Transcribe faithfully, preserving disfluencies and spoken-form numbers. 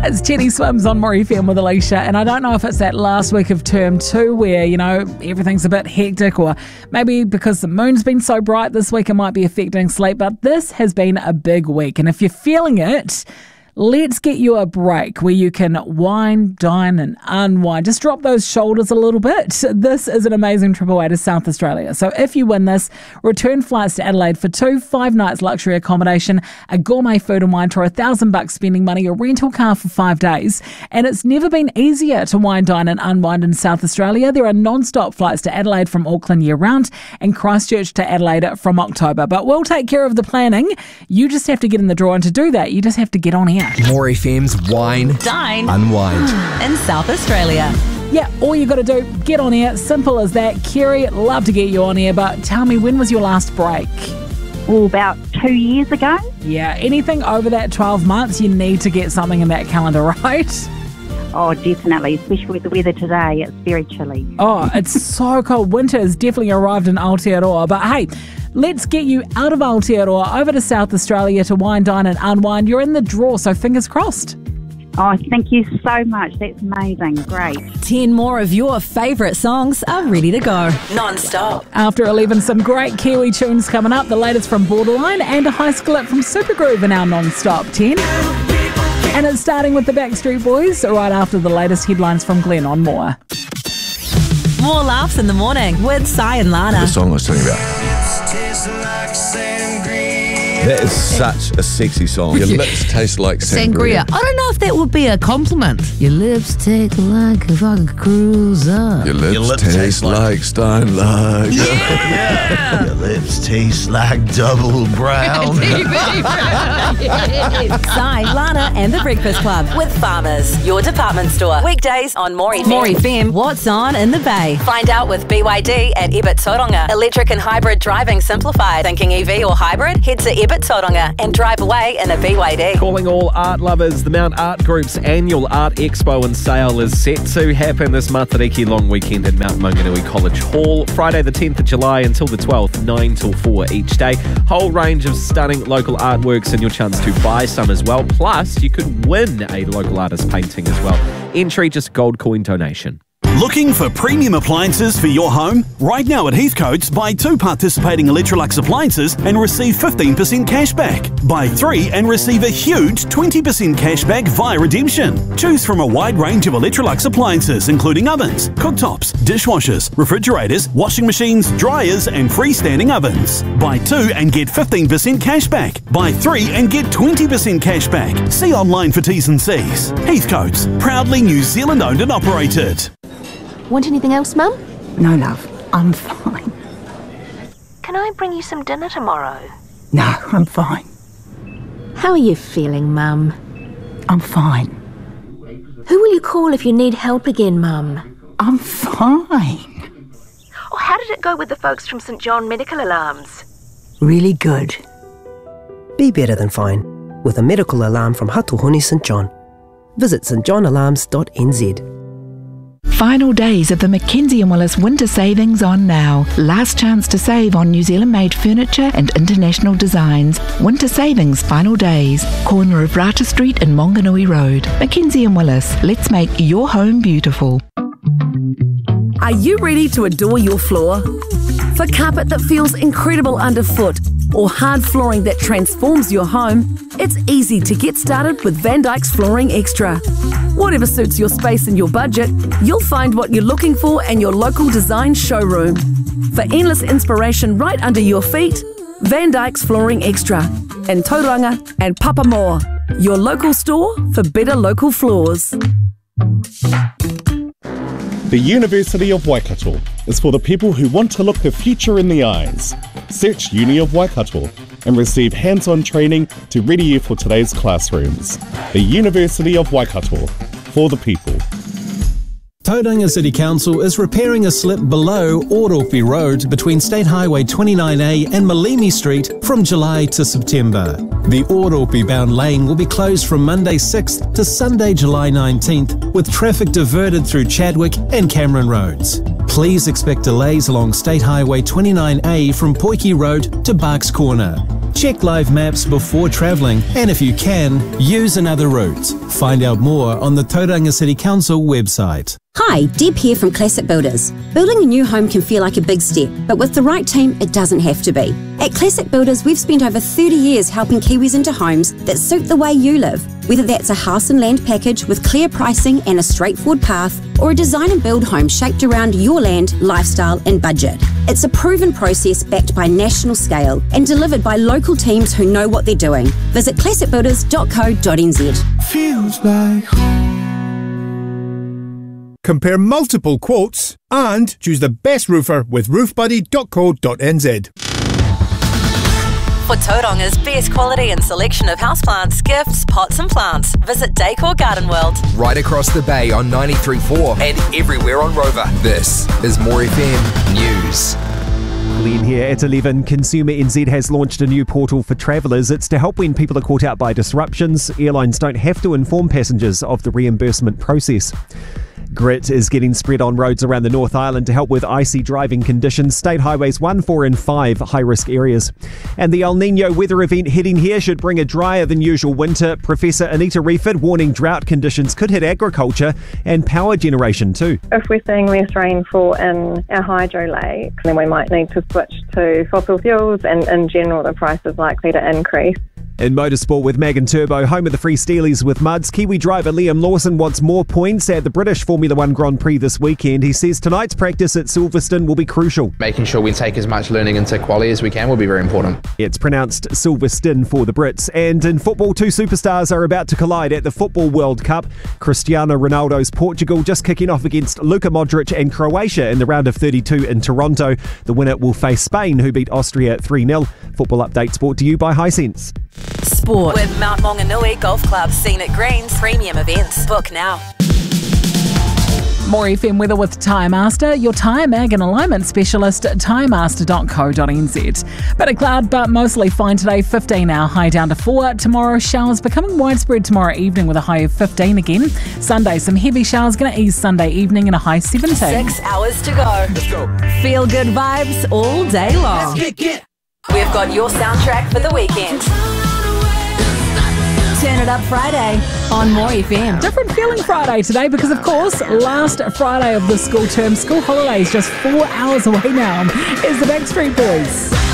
It's Jenny Swims on More F M with Alicia, and I don't know if it's that last week of term two where, you know, everything's a bit hectic, or maybe because the moon's been so bright this week it might be affecting sleep, but this has been a big week, and if you're feeling it, let's get you a break where you can wine, dine and unwind. Just drop those shoulders a little bit. This is an amazing trip away to South Australia. So if you win this, return flights to Adelaide for two, five nights luxury accommodation, a gourmet food and wine tour, a thousand bucks spending money, a rental car for five days. And it's never been easier to wine, dine and unwind in South Australia. There are non-stop flights to Adelaide from Auckland year round and Christchurch to Adelaide from October. But we'll take care of the planning. You just have to get in the draw, and to do that, you just have to get on air. More F M's Wine, Dine, Unwind in South Australia. Yeah, all you got to do, get on air. Simple as that. Kerry, love to get you on air, but tell me, when was your last break? Oh, about two years ago. Yeah, anything over that twelve months, you need to get something in that calendar, right? Oh, definitely, especially with the weather today. It's very chilly. Oh, it's so cold. Winter has definitely arrived in Aotearoa. But hey, let's get you out of Aotearoa over to South Australia to wine, dine and unwind. You're in the draw, so fingers crossed. Oh, thank you so much. That's amazing. Great. Ten more of your favourite songs are ready to go. Non-stop. After eleven, some great Kiwi tunes coming up. The latest from Borderline and a high school from Supergroove in our non-stop ten. And it's starting with the Backstreet Boys right after the latest headlines from Glenn on More. More laughs in the morning with Sai and Lana. The song I was talking about. That is such a sexy song. Your lips taste like sangria. Sangria. I don't know if that would be a compliment. Your lips taste like a fucking cruiser. Your lips, Your lips taste, taste like, like Stone Lager. Yeah. Your lips taste like double brown. Sai, Lana and the Breakfast Club with Farmers, your department store. Weekdays on More F M. More F M, what's on in the Bay? Find out with B Y D at Ebert Tauranga. Electric and hybrid driving simplified. Thinking E V or hybrid? Head to Ebert Tauranga and drive away in a B Y D. Calling all art lovers, the Mount Art Group's annual Art Expo and sale is set to happen this Matariki long weekend in Mount Maunganui College Hall. Friday the tenth of July until the twelfth, nine till four each day. Whole range of stunning local artworks and your chance to buy some as well. Plus, you could win a local artist painting as well. Entry, just gold coin donation. Looking for premium appliances for your home? Right now at Heathcote's, buy two participating Electrolux appliances and receive fifteen percent cash back. Buy three and receive a huge twenty percent cash back via redemption. Choose from a wide range of Electrolux appliances, including ovens, cooktops, dishwashers, refrigerators, washing machines, dryers and freestanding ovens. Buy two and get fifteen percent cash back. Buy three and get twenty percent cash back. See online for T's and C's. Heathcote's, proudly New Zealand owned and operated. Want anything else, Mum? No, love. I'm fine. Can I bring you some dinner tomorrow? No, I'm fine. How are you feeling, Mum? I'm fine. Who will you call if you need help again, Mum? I'm fine. Oh, how did it go with the folks from St John Medical Alarms? Really good. Be better than fine with a medical alarm from Hatuhuni St John. Visit s t john alarms dot n z. Final days of the Mackenzie and Willis winter savings on now. Last chance to save on New Zealand-made furniture and international designs. Winter savings final days. Corner of Rata Street and Maunganui Road. Mackenzie and Willis. Let's make your home beautiful. Are you ready to adore your floor? For carpet that feels incredible underfoot or hard flooring that transforms your home, it's easy to get started with Van Dyke's Flooring Extra. Whatever suits your space and your budget, you'll find what you're looking for in your local design showroom. For endless inspiration right under your feet, Van Dyke's Flooring Extra in Tauranga and Papamoa, your local store for better local floors. The University of Waikato is for the people who want to look the future in the eyes. Search Uni of Waikato and receive hands-on training to ready you for today's classrooms. The University of Waikato, for the people. Tauranga City Council is repairing a slip below Oropi Road between State Highway twenty-nine A and Malimi Street from July to September. The Oropi-bound lane will be closed from Monday sixth to Sunday July nineteenth, with traffic diverted through Chadwick and Cameron Roads. Please expect delays along State Highway twenty-nine A from Poiki Road to Barks Corner. Check live maps before travelling, and if you can, use another route. Find out more on the Tauranga City Council website. Hi, Deb here from Classic Builders. Building a new home can feel like a big step, but with the right team, it doesn't have to be. At Classic Builders, we've spent over thirty years helping Kiwis into homes that suit the way you live. Whether that's a house and land package with clear pricing and a straightforward path, or a design and build home shaped around your land, lifestyle and budget. It's a proven process backed by national scale and delivered by local teams who know what they're doing. Visit classic builders dot co dot n z. Feels like home. Compare multiple quotes and choose the best roofer with roof buddy dot co dot n z. For Tauranga's best quality and selection of houseplants, gifts, pots and plants, visit Decor Garden World. Right across the bay on ninety-three point four and everywhere on Rover. This is More F M News. Glenn here at eleven. Consumer N Z has launched a new portal for travellers. It's to help when people are caught out by disruptions. Airlines don't have to inform passengers of the reimbursement process. Grit is getting spread on roads around the North Island to help with icy driving conditions. State highways one, four and five high-risk areas. And the El Nino weather event heading here should bring a drier than usual winter. Professor Anita Reford warning drought conditions could hit agriculture and power generation too. If we're seeing less rainfall in our hydro lakes, then we might need to switch to fossil fuels, and in general the price is likely to increase. In motorsport with Magan Turbo, home of the Free Steelies with Muds, Kiwi driver Liam Lawson wants more points at the British Formula One Grand Prix this weekend. He says tonight's practice at Silverstone will be crucial. Making sure we take as much learning into quali as we can will be very important. It's pronounced Silverstone for the Brits. And in football, two superstars are about to collide at the Football World Cup. Cristiano Ronaldo's Portugal just kicking off against Luka Modric and Croatia in the round of thirty-two in Toronto. The winner will face Spain, who beat Austria three nil. Football updates brought to you by Hisense. Sport with Mount Maunganui Golf Club, Scenic Greens, premium events. Book now. More F M weather with Tyre Master, your tyre mag and alignment specialist at tyre master dot co dot n z. Bit of cloud, but mostly fine today. fifteen hour high down to four. Tomorrow, showers becoming widespread tomorrow evening with a high of fifteen again. Sunday, some heavy showers going to ease Sunday evening and a high seventeen. Six hours to go. Let's go. Feel good vibes all day long. Let's get, get. We've got your soundtrack for the weekend. Turn It Up Friday on More F M. Different feeling Friday today because, of course, last Friday of the school term, school holidays just four hours away now. Is the Backstreet Boys.